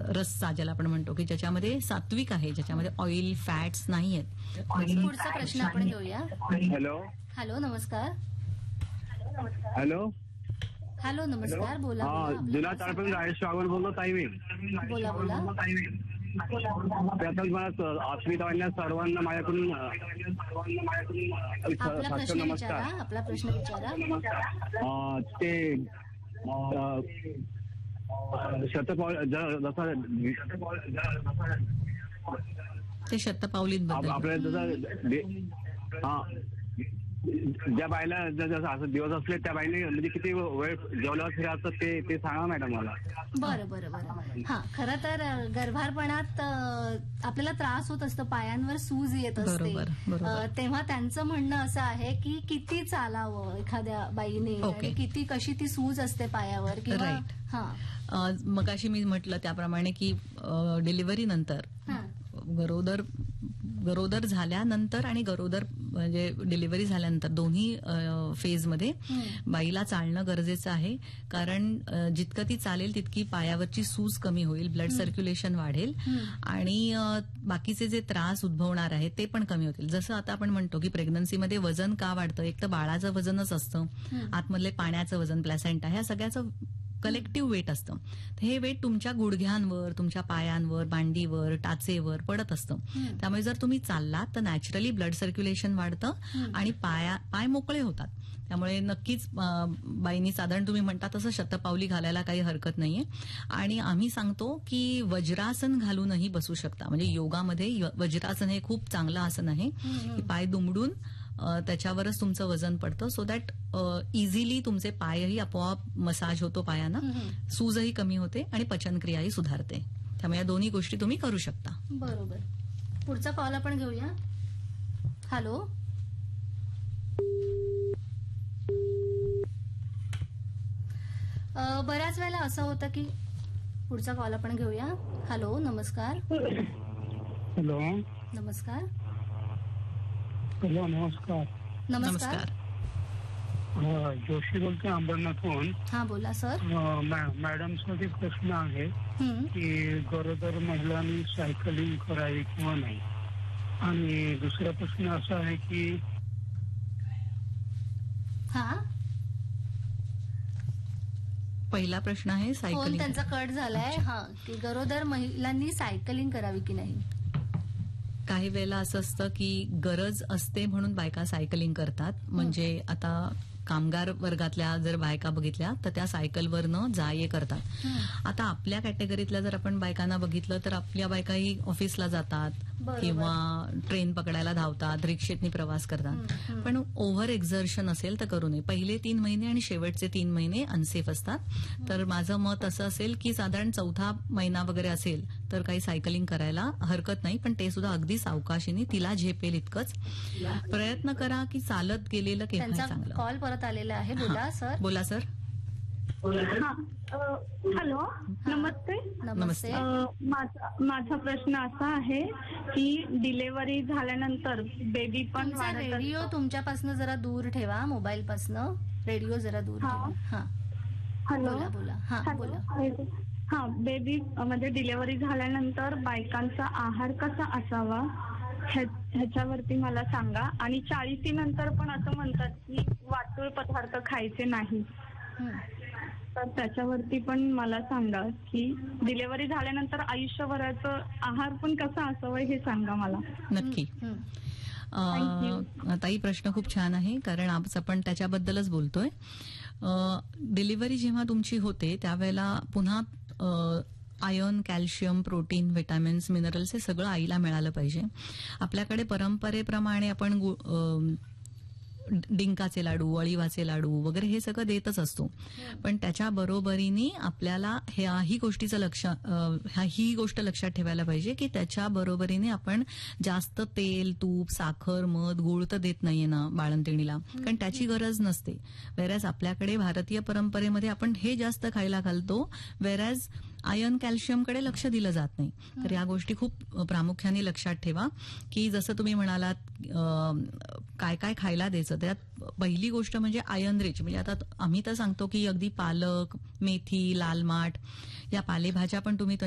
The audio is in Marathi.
रस्सा ज्याला आपण म्हणतो की ज्याच्यामध्ये सात्विक आहे, ज्याच्यामध्ये ऑइल फॅट्स नाही आहेत. पुढचा प्रश्न आपण घेऊया. हॅलो हॅलो, नमस्कार. हॅलो हॅलो, नमस्कार. बोला बोला. जुना ताडपण राजेश रावण बोलतो ताई मी. बोला बोला. त्यातच मला अस्मितावांना सर्वांना माझ्याकडून आपला प्रश्न विचारा. आपला प्रश्न विचारा. ते ते शतपावलीत आपल्या जसं ज्या बायला जसं असं दिवस असले त्या बाईने म्हणजे किती वेळ जेवल्यावर फिरायचं ते सांगा मॅडम मला. बरं बरं बरं. हा, खरं तर गर्भारपणात आपल्याला त्रास होत असतो, पायांवर सूज येत असते. तेव्हा त्यांचं म्हणणं असं आहे की किती चालावं एखाद्या बाईने आणि किती कशी ती सूज असते पायावर किंवा. हा, मगाशी मी म्हटलं त्याप्रमाणे की डिलिव्हरी नंतर गरोदर झाल्यानंतर आणि गरोदर म्हणजे डिलिव्हरी झाल्यानंतर दोन्ही फेजमध्ये बाईला चालणं गरजेचं आहे. कारण जितकं ती चालेल तितकी पायावरची सूज कमी होईल, ब्लड सर्क्युलेशन वाढेल आणि बाकीचे जे त्रास उद्भवणार आहेत ते पण कमी होतील. जसं आता आपण म्हणतो की प्रेग्नन्सीमध्ये वजन का वाढतं, एक तर बाळाचं वजनच असतं, आतमधले पाण्याचं वजन, प्लॅसेंटा, ह्या सगळ्याचं कलेक्टिव्ह वेट असतं. हे वेट तुमच्या गुडघ्यांवर, तुमच्या पायांवर, मांडीवर, टाचेवर पडत असतं. त्यामुळे जर तुम्ही चाललात तर नॅचरली ब्लड सर्क्युलेशन वाढतं आणि पाय मोकळे होतात. त्यामुळे नक्कीच बाईंनी साधारण तुम्ही म्हणता तसं शतपावली घालायला काही हरकत नाहीये. आणि आम्ही सांगतो की वज्रासन घालूनही बसू शकता. म्हणजे योगामध्ये वज्रासन हे खूप चांगलं आसन आहे की पाय दुमडून त्याच्यावरच तुमचं वजन पडतं, सो दॅट इझिली तुमचे पायही आपोआप मसाज होतो पायांना, सूजही कमी होते आणि पचनक्रियाही सुधारते. त्यामुळे या दोन्ही गोष्टी तुम्ही करू शकता. बरोबर. पुढचा कॉल आपण घेऊया. हॅलो, बऱ्याच वेळेला असं होतं की पुढचा कॉल आपण घेऊया. हॅलो, नमस्कार. हॅलो, नमस्कार. हॅलो, नमस्कार. नमस्कार. जोशी बोलतोय अंबरनाथहून. हा, बोला सर. मॅडमसाठी प्रश्न आहे की गरोदर महिलांनी सायकलिंग करावी किंवा नाही. आणि दुसरा प्रश्न असा आहे की पहिला प्रश्न आहे सायकलिंग, त्यांचा कट झालाय. हा, की गरोदर महिलांनी सायकलिंग करावी की नाही. काही वेळेला असं असतं की गरज असते म्हणून बायका सायकलिंग करतात. म्हणजे आता कामगार वर्गातल्या जर बायका बघितल्या तर त्या सायकलवरनं जा ये करतात. आता आपल्या कॅटेगरीतल्या जर आपण बायकांना बघितलं तर आपल्या बायकाही ऑफिसला जातात किंवा ट्रेन पकडायला धावतात, रिक्षेतनी प्रवास करतात. पण ओव्हर एक्झर्शन असेल तर करू नये. पहिले 3 महिने आणि शेवटचे 3 महिने अनसेफ असतात. तर माझं मत असं असेल की साधारण 4था महिना वगैरे असेल तर काही सायकलिंग करायला हरकत नाही. पण ते सुद्धा अगदी सावकाशीने, तिला झेपेल इतकंच प्रयत्न करा की चालत गेलेलं केव्हा चांगलं. कॉल परत आलेला आहे. बोला सर. बोला सर. हॅलो, नमस्ते. नमस्ते. माझा प्रश्न असा आहे की डिलेव्हरी झाल्यानंतर बेबी पण रेडिओ तुमच्यापासून जरा दूर ठेवा, मोबाईल पासून रेडिओ जरा दूर ठेवा. हा, हॅलो, बोला बोला. हा, बोला. हा, बेबी म्हणजे डिलेव्हरी झाल्यानंतर बायकांचा आहार कसा असावा ह्याच्यावरती मला सांगा. आणि 40 नंतर पण असं म्हणतात की वाटूळ पदार्थ खायचे नाही, तर त्याच्यावरती पण मला सांगा की डिलेव्हरी झाल्यानंतर आयुष्यभराचं आहार पण कसा असावं हे सांगा मला. नक्की. ताई, प्रश्न खूप छान आहे कारण आज आपण त्याच्याबद्दलच बोलतोय. डिलिव्हरी जेव्हा तुमची होते त्यावेळेला पुन्हा iron, calcium, protein, vitamins, minerals हे सगळं आईला मिळालं पाहिजे. आपल्याकडे परंपरेप्रमाणे आपण डिंकाचे लाडू, अळीवाचे लाडू वगैरे हे सगळं देतच असतो. पण त्याच्या बरोबरीने आपल्याला ही गोष्ट लक्षात ठेवायला पाहिजे की त्याच्या बरोबरीने आपण जास्त तेल, तूप, साखर, मध, गुळ तर देत नाहीये ना बाळंतिणीला, कारण त्याची गरज नसते. वेरॅज आपल्याकडे भारतीय परंपरेमध्ये आपण हे जास्त खायला घालतो, वेरॅज आयर्न, कॅल्शियमकडे लक्ष दिलं जात नाही. तर या गोष्टी खूप प्रामुख्याने लक्षात ठेवा की जसं तुम्ही म्हणालात काय काय खायला द्यायचं. त्यात पहिली गोष्ट म्हणजे आयर्न रिच. म्हणजे आता आम्ही तर सांगतो की अगदी पालक, मेथी, लाल माठ या पालेभाज्या पण तुम्ही